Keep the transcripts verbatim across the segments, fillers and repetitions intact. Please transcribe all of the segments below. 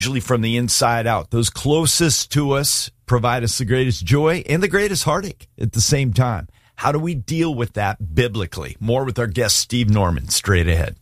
usually from the inside out. Those closest to us provide us the greatest joy and the greatest heartache at the same time. How do we deal with that biblically? More with our guest, Steve Norman, straight ahead.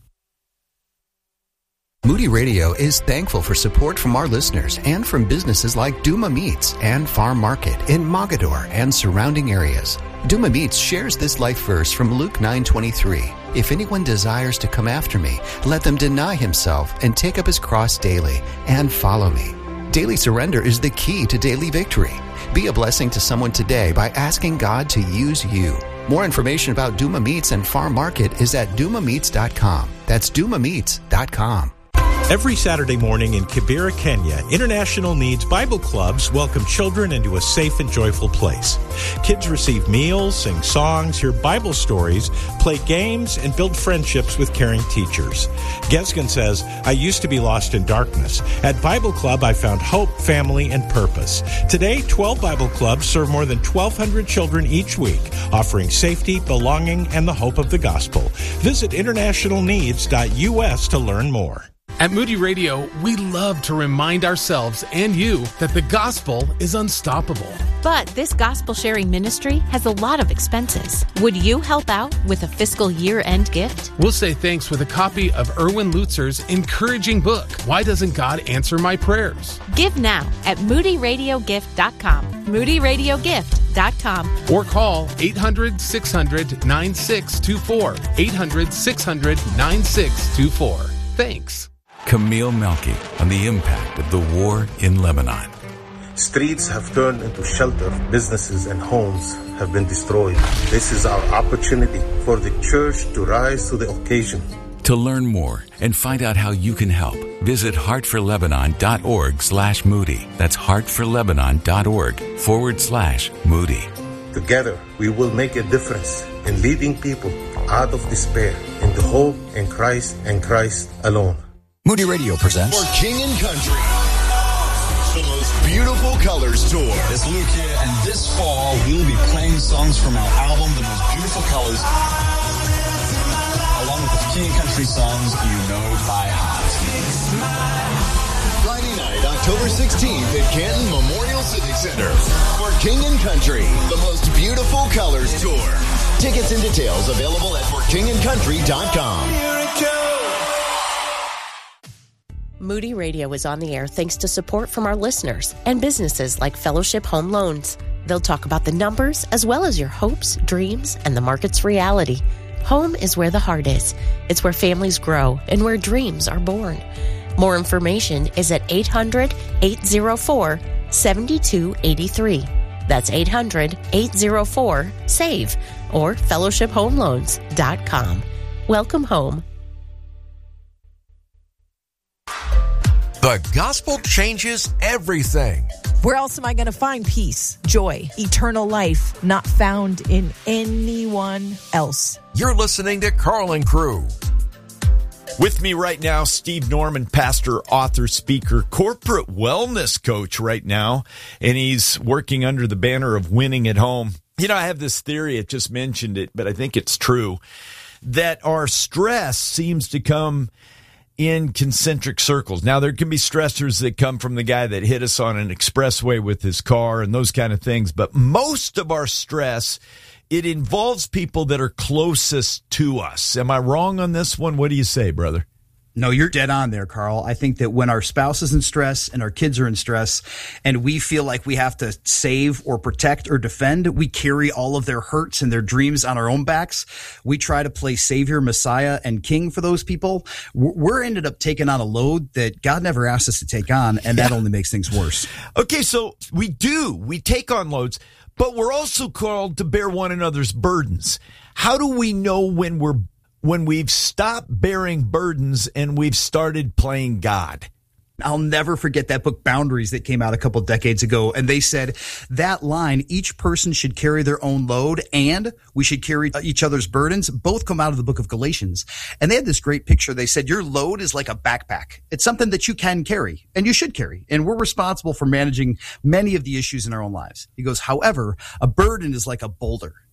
Moody Radio is thankful for support from our listeners and from businesses like Duma Meats and Farm Market in Mogador and surrounding areas. Duma Meats shares this life verse from Luke nine twenty-three. If anyone desires to come after me, let them deny himself and take up his cross daily and follow me. Daily surrender is the key to daily victory. Be a blessing to someone today by asking God to use you. More information about Duma Meats and Farm Market is at duma meats dot com. That's duma meats dot com. Every Saturday morning in Kibera, Kenya, International Needs Bible Clubs welcome children into a safe and joyful place. Kids receive meals, sing songs, hear Bible stories, play games, and build friendships with caring teachers. Gesgen says, I used to be lost in darkness. At Bible Club, I found hope, family, and purpose. Today, twelve Bible Clubs serve more than twelve hundred children each week, offering safety, belonging, and the hope of the gospel. Visit international needs dot U S to learn more. At Moody Radio, we love to remind ourselves and you that the gospel is unstoppable. But this gospel-sharing ministry has a lot of expenses. Would you help out with a fiscal year-end gift? We'll say thanks with a copy of Erwin Lutzer's encouraging book, Why Doesn't God Answer My Prayers? Give now at moody radio gift dot com. moody radio gift dot com. Or call eight hundred, six hundred, nine six two four. eight hundred, six hundred, nine six two four. Thanks. Camille Melky on the impact of the war in Lebanon. Streets have turned into shelter. Businesses and homes have been destroyed. This is our opportunity for the church to rise to the occasion. To learn more and find out how you can help, visit heartforlebanon.org slash Moody. That's heartforlebanon.org forward slash Moody. Together, we will make a difference in leading people out of despair into hope in Christ and Christ alone. Moody Radio presents For King and Country, the most beautiful colors tour. It's Luke here, and this fall we'll be playing songs from our album, The Most Beautiful Colors, along with the King and Country songs you know by heart. Friday night, October sixteenth at Canton Memorial Civic Center. For King and Country, the most beautiful colors tour. Tickets and details available at for king and country dot com. Moody Radio is on the air thanks to support from our listeners and businesses like Fellowship Home Loans. They'll talk about the numbers as well as your hopes, dreams, and the market's reality. Home is where the heart is. It's where families grow and where dreams are born. More information is at eight hundred, eight oh four, seven two eight three. That's eight hundred, eight oh four, SAVE or fellowship home loans dot com. Welcome home. The gospel changes everything. Where else am I going to find peace, joy, eternal life, not found in anyone else? You're listening to Carl and Crew. With me right now, Steve Norman, pastor, author, speaker, corporate wellness coach right now, and he's working under the banner of Winning at Home. You know, I have this theory, I just mentioned it, but I think it's true, that our stress seems to come in concentric circles. Now, there can be stressors that come from the guy that hit us on an expressway with his car and those kind of things, but most of our stress, it involves people that are closest to us. Am I wrong on this one? What do you say, brother? No, you're dead on there, Carl. I think that when our spouse is in stress and our kids are in stress and we feel like we have to save or protect or defend, we carry all of their hurts and their dreams on our own backs. We try to play savior, messiah, and king for those people. We're ended up taking on a load that God never asked us to take on, and that yeah. only makes things worse. Okay, so we do. We take on loads, but we're also called to bear one another's burdens. How do we know when we're when we've stopped bearing burdens and we've started playing God? I'll never forget that book, Boundaries, that came out a couple decades ago. And they said that line, each person should carry their own load and we should carry each other's burdens, both come out of the book of Galatians. And they had this great picture. They said, your load is like a backpack. It's something that you can carry and you should carry. And we're responsible for managing many of the issues in our own lives. He goes, however, a burden is like a boulder.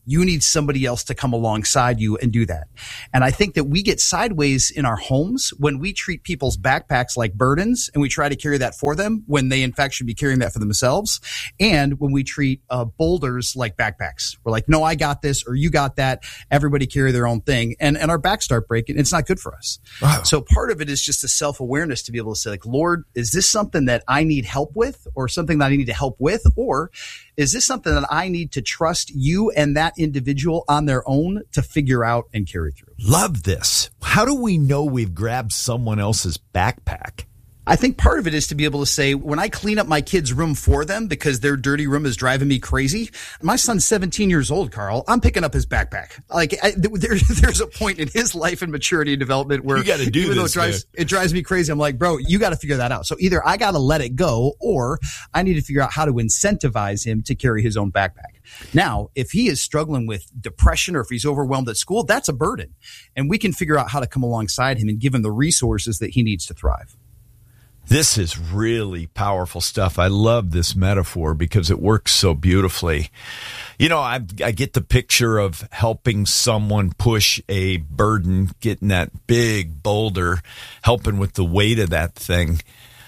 You need somebody else to come alongside you and do that. And I think that we get sideways in our homes when we treat people's backpacks like burdens and we try to carry that for them when they in fact should be carrying that for themselves. And when we treat uh, boulders like backpacks, we're like, no, I got this, or you got that. Everybody carry their own thing. And, and our backs start breaking. It's not good for us. Wow. So part of it is just a self-awareness to be able to say, like, Lord, is this something that I need help with, or something that I need to help with? Or is this something that I need to trust you and that individual on their own to figure out and carry through? Love this. How do we know we've grabbed someone else's backpack? I think part of it is to be able to say, when I clean up my kid's room for them because their dirty room is driving me crazy, my son's seventeen years old, Carl, I'm picking up his backpack. Like I, there, there's a point in his life and maturity and development where you got to do even this, though it drives, it drives me crazy, I'm like, bro, you got to figure that out. So either I got to let it go, or I need to figure out how to incentivize him to carry his own backpack. Now, if he is struggling with depression or if he's overwhelmed at school, that's a burden. And we can figure out how to come alongside him and give him the resources that he needs to thrive. This is really powerful stuff. I love this metaphor because it works so beautifully. You know, I, I get the picture of helping someone push a burden, getting that big boulder, helping with the weight of that thing.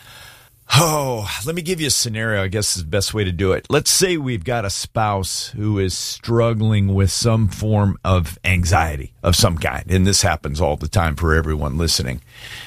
Oh, let me give you a scenario, I guess is the best way to do it. Let's say we've got a spouse who is struggling with some form of anxiety of some kind, and this happens all the time for everyone listening.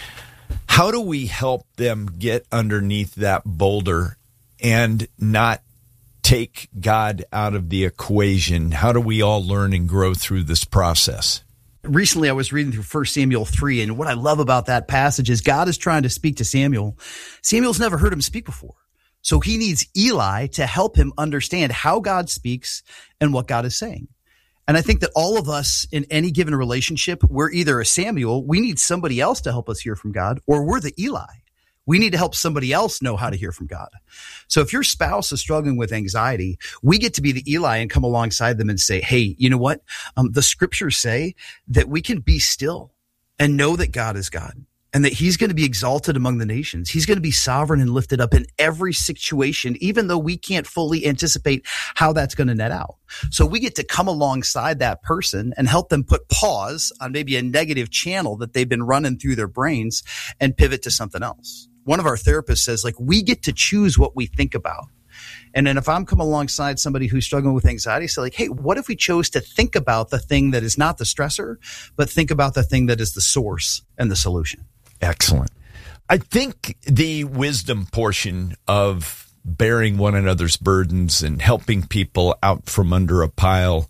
How do we help them get underneath that boulder and not take God out of the equation? How do we all learn and grow through this process? Recently, I was reading through First Samuel three, and what I love about that passage is God is trying to speak to Samuel. Samuel's never heard him speak before. So he needs Eli to help him understand how God speaks and what God is saying. And I think that all of us in any given relationship, we're either a Samuel, we need somebody else to help us hear from God, or we're the Eli. We need to help somebody else know how to hear from God. So if your spouse is struggling with anxiety, we get to be the Eli and come alongside them and say, hey, you know what? Um, the scriptures say that we can be still and know that God is God, and that he's going to be exalted among the nations. He's going to be sovereign and lifted up in every situation, even though we can't fully anticipate how that's going to net out. So we get to come alongside that person and help them put pause on maybe a negative channel that they've been running through their brains and pivot to something else. One of our therapists says, like, we get to choose what we think about. And then if I'm coming alongside somebody who's struggling with anxiety, say like, hey, what if we chose to think about the thing that is not the stressor, but think about the thing that is the source and the solution? Excellent. I think the wisdom portion of bearing one another's burdens and helping people out from under a pile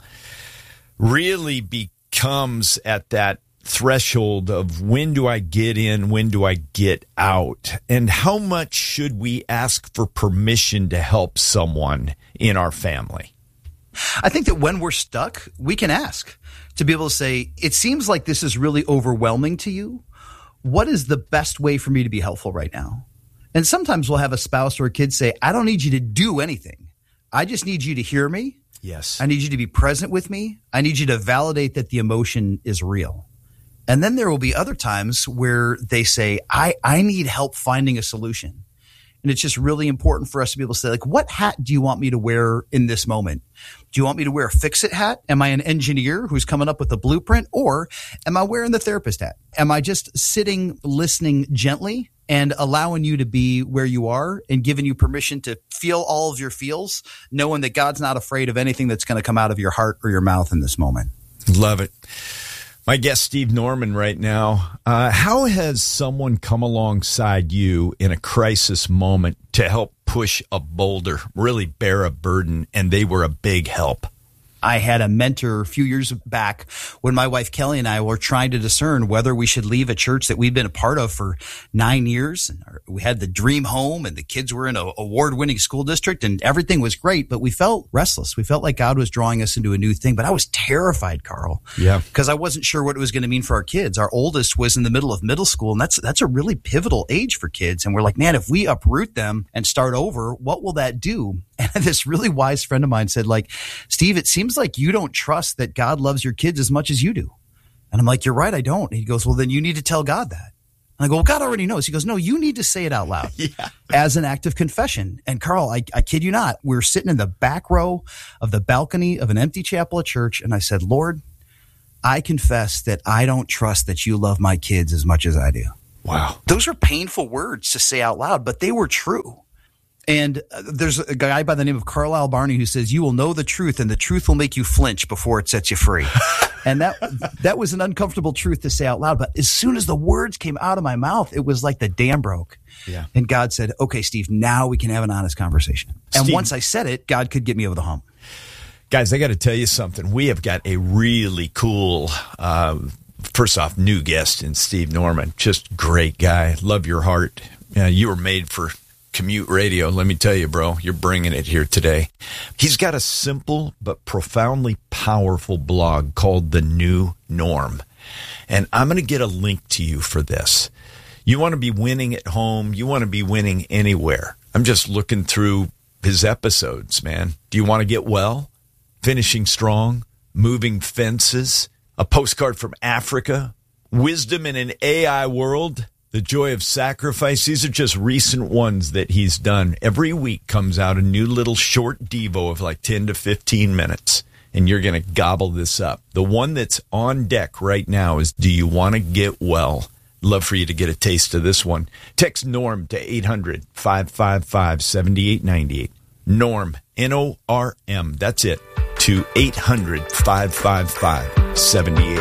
really becomes at that threshold of when do I get in, when do I get out, and how much should we ask for permission to help someone in our family? I think that when we're stuck, we can ask to be able to say, it seems like this is really overwhelming to you. What is the best way for me to be helpful right now? And sometimes we'll have a spouse or a kid say, I don't need you to do anything. I just need you to hear me. Yes. I need you to be present with me. I need you to validate that the emotion is real. And then there will be other times where they say, I, I need help finding a solution. And it's just really important for us to be able to say, like, what hat do you want me to wear in this moment? Do you want me to wear a fix-it hat? Am I an engineer who's coming up with a blueprint? Or am I wearing the therapist hat? Am I just sitting, listening gently and allowing you to be where you are and giving you permission to feel all of your feels, knowing that God's not afraid of anything that's going to come out of your heart or your mouth in this moment? Love it. My guest, Steve Norman, right now. Uh, how has someone come alongside you in a crisis moment to help push a boulder, really bear a burden, and they were a big help? I had a mentor a few years back when my wife Kelly and I were trying to discern whether we should leave a church that we'd been a part of for nine years. And we had the dream home and the kids were in an award-winning school district and everything was great, but we felt restless. We felt like God was drawing us into a new thing, but I was terrified, Carl. Yeah. Because I wasn't sure what it was going to mean for our kids. Our oldest was in the middle of middle school, and that's that's a really pivotal age for kids. And we're like, man, if we uproot them and start over, what will that do? And this really wise friend of mine said, like, Steve, it seems like you don't trust that God loves your kids as much as you do. And I'm like, you're right, I don't. And he goes, well, then you need to tell God that. And I go, well, God already knows. He goes, no, you need to say it out loud yeah. as an act of confession. And Carl, I, I kid you not, we were sitting in the back row of the balcony of an empty chapel at church. And I said, Lord, I confess that I don't trust that you love my kids as much as I do. Wow. Those are painful words to say out loud, but they were true. And uh, there's a guy by the name of Carlisle Barney who says, you will know the truth and the truth will make you flinch before it sets you free. And that that was an uncomfortable truth to say out loud. But as soon as the words came out of my mouth, it was like the dam broke. Yeah. And God said, okay, Steve, now we can have an honest conversation. And Steve, once I said it, God could get me over the hump. Guys, I got to tell you something. We have got a really cool, uh, first off, new guest in Steve Norman. Just great guy. Love your heart. Uh, you were made for commute radio. Let me tell you, bro, you're bringing it here today. He's got a simple but profoundly powerful blog called The New Norm. And I'm going to get a link to you for this. You want to be winning at home. You want to be winning anywhere. I'm just looking through his episodes, man. Do you want to get well? Finishing strong? Moving fences? A postcard from Africa? Wisdom in an A I world? The joy of sacrifice. These are just recent ones that he's done. Every week comes out a new little short devo of like ten to fifteen minutes, and you're going to gobble this up. The one that's on deck right now is Do You Want to Get Well? Love for you to get a taste of this one. Text NORM to eight hundred, five five five, seven eight nine eight. NORM, N O R M. That's it. To eight hundred, five five five, seven eight